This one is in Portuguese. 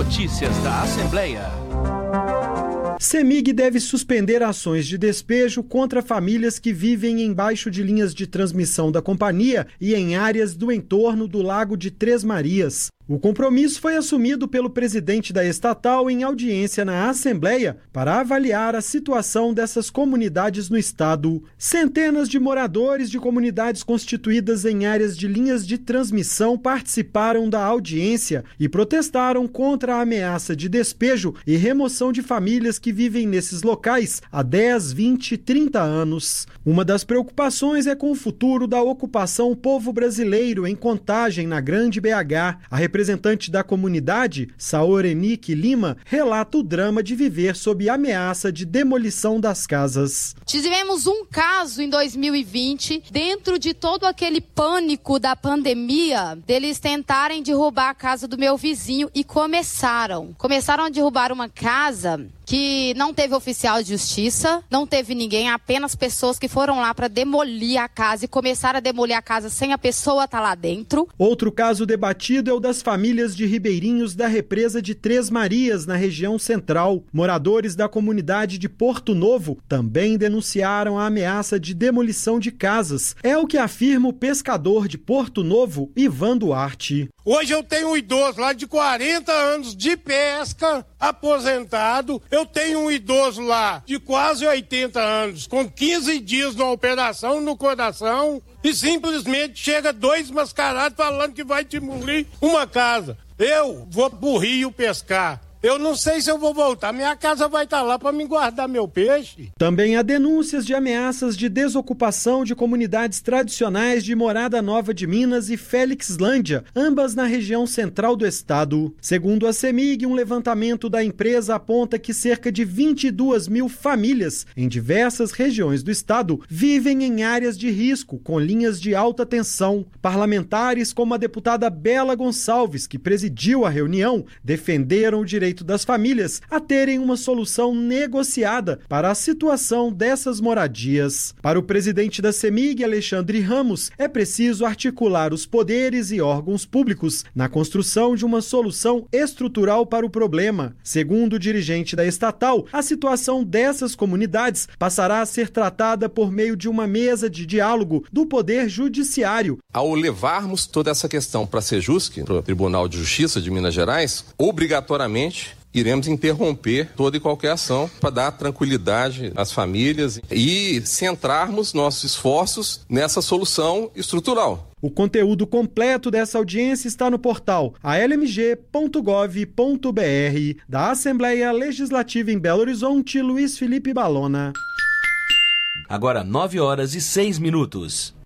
Notícias da Assembleia. CEMIG deve suspender ações de despejo contra famílias que vivem embaixo de linhas de transmissão da companhia e em áreas do entorno do Lago de Três Marias. O compromisso foi assumido pelo presidente da estatal em audiência na Assembleia para avaliar a situação dessas comunidades no estado. Centenas de moradores de comunidades constituídas em áreas de linhas de transmissão participaram da audiência e protestaram contra a ameaça de despejo e remoção de famílias que vivem nesses locais há 10, 20, 30 anos. Uma das preocupações é com o futuro da ocupação povo brasileiro em Contagem, na Grande BH. A representante da comunidade, Saorenique Lima, relata o drama de viver sob ameaça de demolição das casas. Tivemos um caso em 2020, dentro de todo aquele pânico da pandemia, deles tentarem derrubar a casa do meu vizinho e começaram a derrubar uma casa que não teve oficial de justiça, não teve ninguém, apenas pessoas que foram lá para demolir a casa e começaram a demolir a casa sem a pessoa estar lá dentro. Outro caso debatido é o das famílias de ribeirinhos da represa de Três Marias, na região central. Moradores da comunidade de Porto Novo também denunciaram a ameaça de demolição de casas. É o que afirma o pescador de Porto Novo, Ivan Duarte. Hoje eu tenho um idoso lá de 40 anos de pesca, aposentado. Eu tenho um idoso lá de quase 80 anos, com 15 dias numa operação no coração, e simplesmente chega 2 mascarados falando que vai demolir uma casa. Eu vou pro rio pescar. Eu não sei se eu vou voltar. Minha casa vai estar lá para me guardar meu peixe. Também há denúncias de ameaças de desocupação de comunidades tradicionais de Morada Nova de Minas e Félixlândia, ambas na região central do estado. Segundo a CEMIG, um levantamento da empresa aponta que cerca de 22 mil famílias em diversas regiões do estado vivem em áreas de risco com linhas de alta tensão. Parlamentares como a deputada Bela Gonçalves, que presidiu a reunião, defenderam o direito das famílias a terem uma solução negociada para a situação dessas moradias. Para o presidente da CEMIG, Alexandre Ramos, é preciso articular os poderes e órgãos públicos na construção de uma solução estrutural para o problema. Segundo o dirigente da estatal, a situação dessas comunidades passará a ser tratada por meio de uma mesa de diálogo do Poder Judiciário. Ao levarmos toda essa questão para a Sejusc, para o Tribunal de Justiça de Minas Gerais, obrigatoriamente iremos interromper toda e qualquer ação para dar tranquilidade às famílias e centrarmos nossos esforços nessa solução estrutural. O conteúdo completo dessa audiência está no portal almg.gov.br. Da Assembleia Legislativa em Belo Horizonte, Luiz Felipe Balona. Agora 9 horas e 6 minutos.